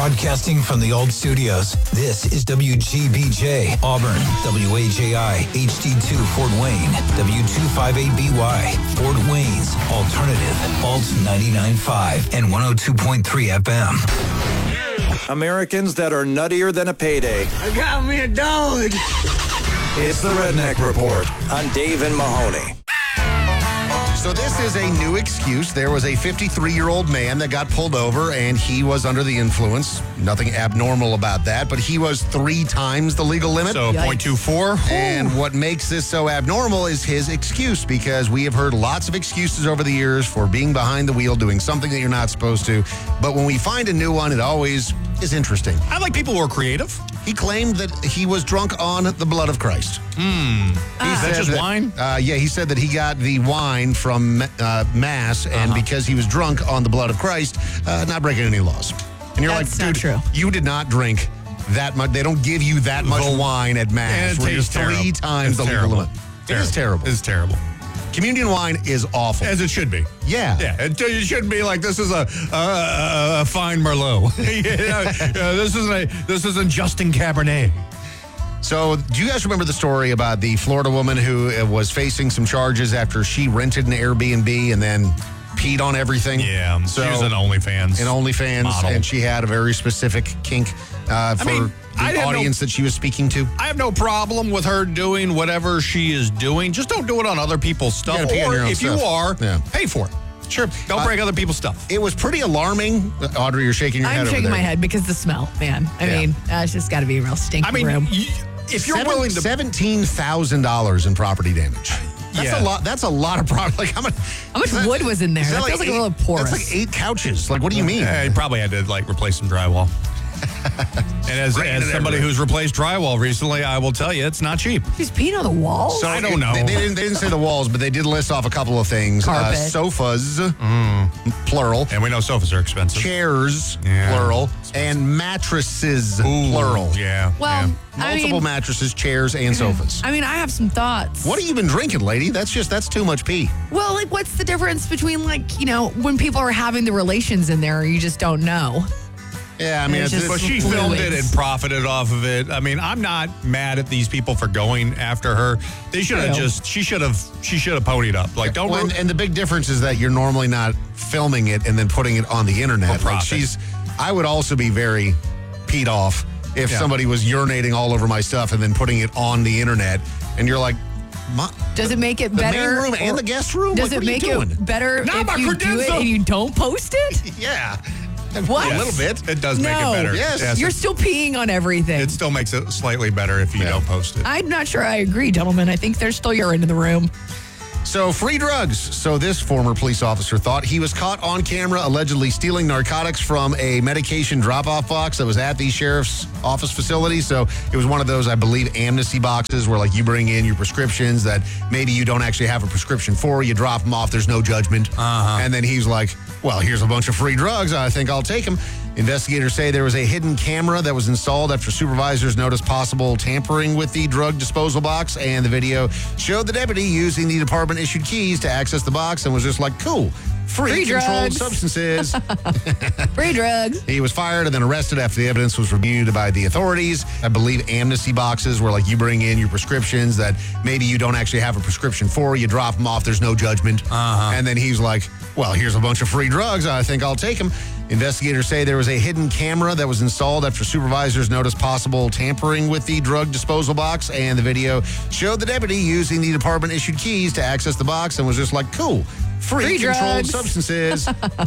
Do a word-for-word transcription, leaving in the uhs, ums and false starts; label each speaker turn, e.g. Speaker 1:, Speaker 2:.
Speaker 1: Broadcasting from the old studios, this is W G B J, Auburn, W A J I, H D two, Fort Wayne, W two fifty-eight B Y, Fort Wayne's Alternative, Alt ninety-nine point five and one oh two point three F M.
Speaker 2: Americans that are nuttier than a payday.
Speaker 3: I got me a dog.
Speaker 2: It's the Redneck Report on Dave and Mahoney.
Speaker 4: So this is a new excuse. There was a fifty-three-year-old man that got pulled over, and he was under the influence. Nothing abnormal about that, but he was three times the legal limit.
Speaker 5: So
Speaker 3: Yikes.
Speaker 5: point two four.
Speaker 4: And what makes this so abnormal is his excuse, because we have heard lots of excuses over the years for being behind the wheel, doing something that you're not supposed to. But when we find a new one, it always is interesting.
Speaker 5: I like people who are creative.
Speaker 4: He claimed that he was drunk on the blood of Christ.
Speaker 5: Hmm.
Speaker 4: He
Speaker 5: Is that
Speaker 4: said
Speaker 5: just wine?
Speaker 4: Uh, yeah, he said that he got the wine from uh, Mass, and
Speaker 5: Uh-huh.
Speaker 4: because he was drunk on the blood of Christ, uh, not breaking any laws. And you're
Speaker 3: That's
Speaker 4: like,
Speaker 3: not
Speaker 4: dude,
Speaker 3: true.
Speaker 4: you did not drink that much. They don't give you that much
Speaker 5: The-
Speaker 4: wine at
Speaker 5: And
Speaker 4: Mass.
Speaker 5: it
Speaker 4: We're
Speaker 5: tastes
Speaker 4: just three
Speaker 5: terrible.
Speaker 4: times
Speaker 5: It's
Speaker 4: the legal
Speaker 5: terrible.
Speaker 4: limit. It is terrible.
Speaker 5: It's terrible.
Speaker 4: Communion wine is awful.
Speaker 5: As it should be.
Speaker 4: yeah.
Speaker 5: Yeah, it, it shouldn't be like this is a a, a, a fine Merlot. You know, uh, this isn't a this isn't Justin Cabernet.
Speaker 4: So, do you guys remember the story about the Florida woman who uh, was facing some charges after she rented an Airbnb and then peed on everything?
Speaker 5: Yeah,
Speaker 4: So,
Speaker 5: she was an OnlyFans.
Speaker 4: an OnlyFans,
Speaker 5: model.
Speaker 4: and she had a very specific kink uh, for
Speaker 5: mean, I
Speaker 4: the
Speaker 5: have no-
Speaker 4: audience that she was speaking to.
Speaker 5: I have no problem with her doing whatever she is doing. Just don't do it on other people's stuff.
Speaker 4: gotta pee on
Speaker 5: Or
Speaker 4: your own
Speaker 5: if
Speaker 4: stuff.
Speaker 5: you are,
Speaker 4: Yeah.
Speaker 5: pay for it.
Speaker 4: Sure.
Speaker 5: Don't
Speaker 4: Uh,
Speaker 5: break other people's stuff.
Speaker 4: It was pretty alarming. Audrey, you're shaking your head
Speaker 3: I'm
Speaker 4: over
Speaker 3: shaking
Speaker 4: there.
Speaker 3: my head because the smell, man. I
Speaker 4: Yeah.
Speaker 3: mean, uh, it's just got to be a real stinky
Speaker 5: I mean,
Speaker 3: room.
Speaker 5: y- if you're
Speaker 4: Seven-
Speaker 5: willing to,
Speaker 4: seventeen thousand dollars in property damage. That's
Speaker 5: Yeah.
Speaker 4: a lot. That's a lot of property. Like how much?
Speaker 3: How much
Speaker 4: is that-
Speaker 3: wood was in there?
Speaker 4: is
Speaker 3: That feels like a little porous.
Speaker 4: That's like eight couches. Like, what do you mean?
Speaker 5: Yeah, you probably had to like replace some drywall. And as,
Speaker 4: Raining
Speaker 5: as
Speaker 4: it
Speaker 5: somebody
Speaker 4: everywhere.
Speaker 5: who's replaced drywall recently, I will tell you it's not cheap.
Speaker 3: She's peeing on the walls.
Speaker 4: So
Speaker 5: I don't know.
Speaker 4: They, they didn't, they didn't say the walls, but they did list off a couple of things. Uh,
Speaker 3: Carpet.
Speaker 4: sofas, plural.
Speaker 5: And we know sofas are expensive.
Speaker 4: Chairs,
Speaker 5: Yeah.
Speaker 4: plural. And mattresses,
Speaker 5: Ooh,
Speaker 4: plural.
Speaker 5: Yeah.
Speaker 3: well,
Speaker 5: yeah.
Speaker 3: I
Speaker 4: Multiple
Speaker 3: mean,
Speaker 4: mattresses, chairs, and sofas.
Speaker 3: I mean, I have some thoughts.
Speaker 4: What have you been drinking, lady? That's just, that's too much pee.
Speaker 3: Well, like, what's the difference between, like, you know, when people are having the relations in there, you just don't know.
Speaker 4: Yeah, I mean,
Speaker 3: It's
Speaker 4: it's,
Speaker 3: just-
Speaker 5: But
Speaker 4: it's-
Speaker 5: she filmed it
Speaker 3: fluids.
Speaker 5: and profited off of it. I mean, I'm not mad at these people for going after her. They should have
Speaker 3: True.
Speaker 5: just, she should have, she should have ponied up. Like, don't,
Speaker 4: Well,
Speaker 5: ru-
Speaker 4: and, and the big difference is that you're normally not filming it and then putting it on the internet.
Speaker 5: For
Speaker 4: Like
Speaker 5: profit.
Speaker 4: she's, I would also be very peed off if
Speaker 5: Yeah.
Speaker 4: somebody was urinating all over my stuff and then putting it on the internet, and you're like, "Ma-
Speaker 3: Does it make it
Speaker 4: the
Speaker 3: better?
Speaker 4: main room and
Speaker 3: or-
Speaker 4: the guest room?
Speaker 3: Does
Speaker 4: Like,
Speaker 3: it
Speaker 4: what are
Speaker 3: make
Speaker 4: you doing?
Speaker 3: it better
Speaker 5: Not my
Speaker 3: if you do it
Speaker 5: credenza.
Speaker 3: and you don't post it?
Speaker 4: Yeah,
Speaker 3: What?
Speaker 4: a little bit.
Speaker 5: it does make
Speaker 3: No.
Speaker 5: it better.
Speaker 4: Yes.
Speaker 5: Yes,
Speaker 3: You're
Speaker 5: it,
Speaker 3: still peeing on everything.
Speaker 5: it still makes it slightly better if you
Speaker 4: Yeah.
Speaker 5: don't post it.
Speaker 3: I'm not sure I agree, gentlemen. I think there's still urine in the room.
Speaker 4: So, free drugs. So, this former police officer thought he was caught on camera allegedly stealing narcotics from a medication drop off box that was at the sheriff's office facility. So, it was one of those, I believe, amnesty boxes where, like, you bring in your prescriptions that maybe you don't actually have a prescription for. You drop them off, there's no judgment.
Speaker 5: Uh-huh.
Speaker 4: And then he's like, well, here's a bunch of free drugs. I think I'll take them. Investigators say there was a hidden camera that was installed after supervisors noticed possible tampering with the drug disposal box, and the video showed the deputy using the department-issued keys to access the box and was just like, cool, free,
Speaker 3: Free
Speaker 4: controlled
Speaker 3: drugs.
Speaker 4: substances.
Speaker 3: Free drugs.
Speaker 4: He was fired and then arrested after the evidence was reviewed by the authorities. I believe amnesty boxes where, like, you bring in your prescriptions that maybe you don't actually have a prescription for. You drop them off, there's no judgment.
Speaker 5: Uh-huh.
Speaker 4: And then he's like, well, here's a bunch of free drugs. I think I'll take them. Investigators say there was a hidden camera that was installed after supervisors noticed possible tampering with the drug disposal box, and the video showed the deputy using the department-issued keys to access the box and was just like, cool, free,
Speaker 3: Free
Speaker 4: controlled
Speaker 3: drugs.
Speaker 4: substances.